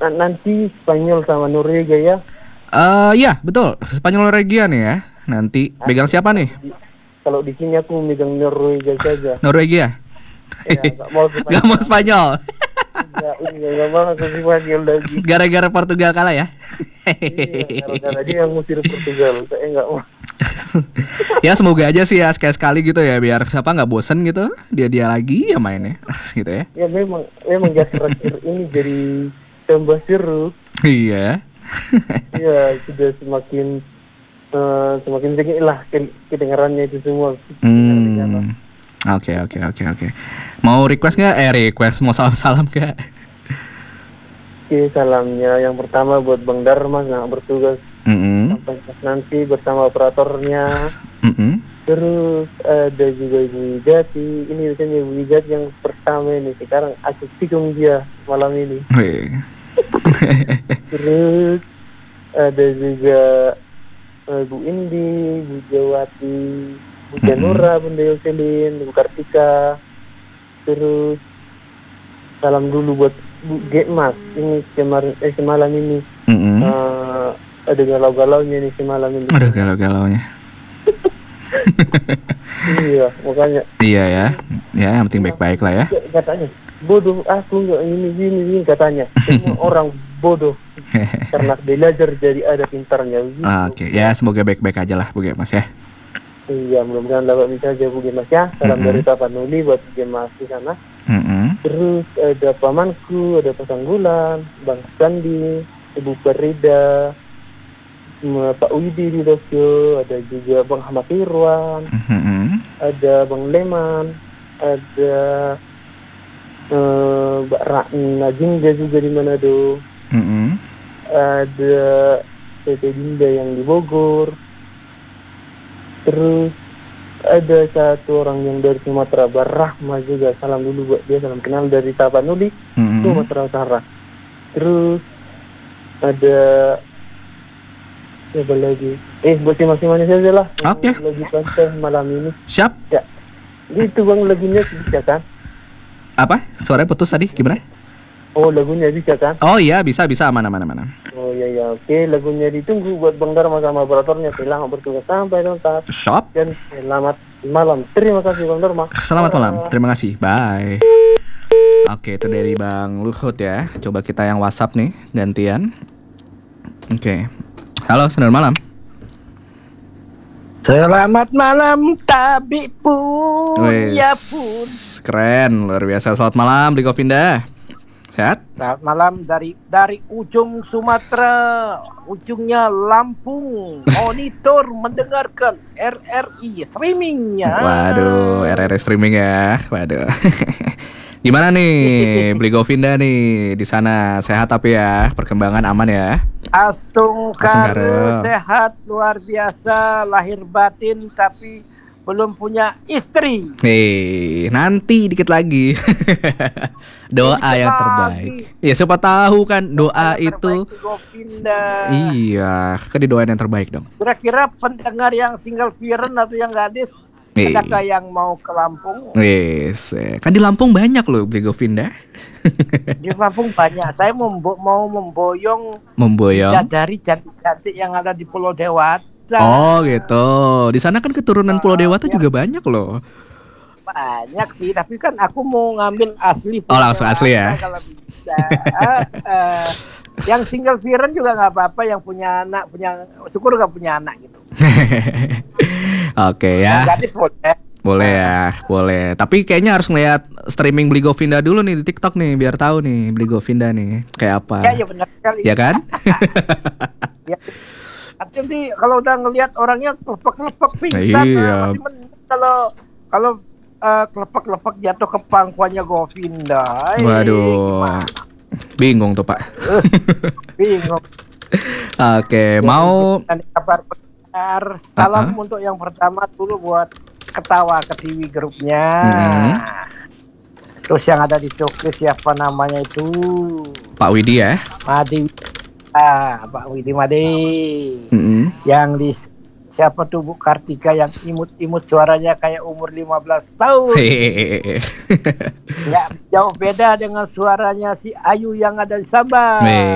nanti Spanyol sama Norwegia ya. Iya betul, Spanyol Norwegia nih ya. Nanti pegang siapa nih? Kalau di sini aku megang Norwegia saja. Norwegia. Ya, nggak mau ke Gak mau Spanyol. nggak mau ke Spanyol lagi. Gara-gara Portugal kalah ya. Iya, karena dia yang ngusir Portugal. Saya nggak mau. Ya semoga aja sih ya sekali-sekali gitu ya, biar siapa nggak bosen gitu, dia lagi ya mainnya gitu ya. Ya memang akhir ini jadi tambah seru. Iya. Iya, sudah semakin tinggi lah kedengarannya itu semua. Oke. Mau request nggak? Request mau salam nggak? Oke, salamnya yang pertama buat Bang Dharma yang bertugas sampai nanti bersama operatornya. Terus ada juga Ibu Wijati. Ini biasanya Ibu Wijati yang pertama ini. Sekarang aku tikung dia malam ini. Terus ada juga Bu Indi, Bu Jawati, Bu Janura, Bunda Yoselin, Bu Kartika. Terus salam dulu buat Bu Gekmas. Ini semalam ini ada galau-galaunya nih semalam ini. Aduh galau-galaunya. Iya, makanya. Iya ya. Ya yang penting baik-baik lah ya. Katanya bodoh aku nggak ini katanya. Semua orang bodoh karena belajar jadi ada pintarnya. Oke, ya semoga baik-baik aja lah Bu Gemas ya. Iya, mudah-mudahan dapat bisa aja Bu Gemas ya. Salam dari Tapanuli buat Gemas di sana. Terus ada pamanku, ada Pasanggulan, Bang Sandi, Ibu Farida, Pak Widi di Tokyo, ada juga Bang Ahmad Irwan, ada Bang Leman, ada Mbak Rakna Jingga juga di Manado, ada Tete Dinda yang di Bogor, terus ada satu orang yang dari Sumatera, Barahma juga, salam dulu buat dia, salam kenal dari Tapanuli, Sumatera Utara. Terus ada siapa lagi? Buat masing-masing saja lah. Oke. Lagi konser malam ini. Siap. Ya. Itu Bang lagunya bisa kan? Apa? Suaranya putus tadi, gimana? Oh, lagunya bisa kan? Oh iya, bisa aman. Oh iya. Oke, lagunya ditunggu buat Bang Dharma sama operatornya. Selamat bertugas sampai tuntas. Shop. Dan selamat malam. Terima kasih Bang Dharma. Selamat malam. Terima kasih. Bye. Oke, itu dari Bang Luhut ya. Coba kita yang WhatsApp nih, gantian. Oke. Halo, selamat malam. Selamat malam, Tabi pun, ya pun. Keren, luar biasa. Selamat malam, Bli Govinda. Sehat? Selamat malam dari ujung Sumatera, ujungnya Lampung. Monitor mendengarkan RRI streamingnya. Waduh, RRI streaming ya. Waduh. Gimana nih, Bli Govinda nih di sana, sehat tapi ya, perkembangan aman ya? Astung Karu sehat luar biasa, lahir batin tapi belum punya istri. Nanti dikit lagi. Doa yang terbaik. Ya siapa tahu kan doa itu. Iya, kan didoain yang terbaik dong. Kira-kira pendengar yang single parent atau yang gadis, adakah yang mau ke Lampung? Kan di Lampung banyak loh, Bli Govinda. Di Lampung banyak. Saya mau memboyong dari cantik-cantik yang ada di Pulau Dewata. Oh gitu. Di sana kan keturunan Pulau Dewata juga banyak loh. Banyak sih, tapi kan aku mau ngambil asli. Oh langsung asli ya. Kalau bisa. Yang single parent juga nggak apa-apa. Yang punya anak, syukur nggak punya anak gitu. Oke ya. Gadis boleh. Boleh. Tapi kayaknya harus ngeliat streaming Bli Govinda dulu nih di TikTok nih, biar tahu nih Bli Govinda nih kayak apa. Ya benar sekali. Ya kan? Ya. Nanti kalau udah ngelihat orangnya kelepek-kelepek pingsan, masih kalau kelepek-kelepek jatuh ke pangkuannya Govinda. Waduh. Bingung tuh Pak. Bingung. Oke, mau kabar benar. Salam untuk yang pertama dulu buat Ketawa Ketiwi grupnya. Terus yang ada di Tokyo siapa namanya itu? Pak Widi ya. Pak Widi Made. Yang di siapa tuh Bu Kartika yang imut-imut suaranya kayak umur 15 tahun. Nggak jauh beda dengan suaranya si Ayu yang ada di Sabah.